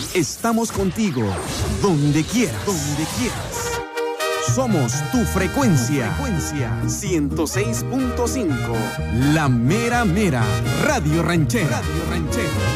Estamos contigo, donde quieras. Donde quieras. Somos tu frecuencia. 106.5. La mera mera. Radio Ranchera. Radio Ranchera.